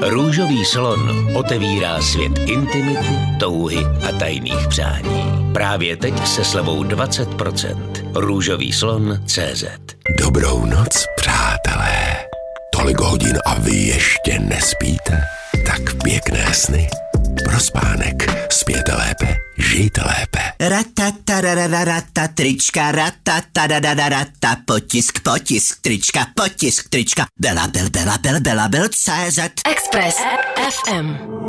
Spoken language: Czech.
Růžový slon otevírá svět intimity, touhy a tajných přání. Právě teď se slevou 20%. Růžovýslon.cz. Dobrou noc, přátelé. Tolik hodin a vy ještě nespíte? Tak pěkné sny. Pro spánek spěte lépe, žijte lépe. Ratatarararata, trička, ratatarararata, potisk, trička, Bela Bel, CZ. Express FM.